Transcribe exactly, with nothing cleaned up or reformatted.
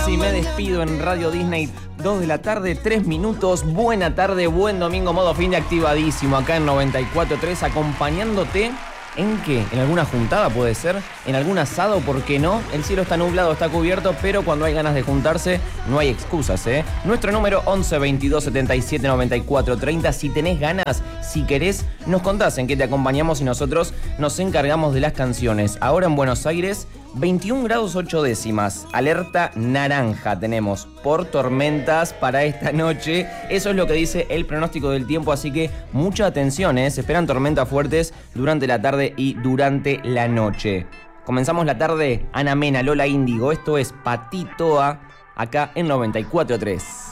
sí, me despido en Radio Disney, dos de la tarde, tres minutos. Buena tarde, buen domingo, modo fin de activadísimo acá en noventa y cuatro punto tres, acompañándote. ¿En qué? ¿En alguna juntada puede ser? ¿En algún asado? ¿Por qué no? El cielo está nublado, está cubierto, pero cuando hay ganas de juntarse no hay excusas, ¿eh? Nuestro número once veintidós setenta y siete noventa y cuatro treinta. Si tenés ganas, si querés, nos contás en qué te acompañamos y nosotros nos encargamos de las canciones. Ahora en Buenos Aires, veintiún grados ocho décimas. Alerta naranja tenemos por tormentas para esta noche. Eso es lo que dice el pronóstico del tiempo, así que mucha atención, ¿eh? Se esperan tormentas fuertes durante la tarde y durante la noche. Comenzamos la tarde, Ana Mena, Lola Índigo. Esto es Patitoa, acá en noventa y cuatro punto tres.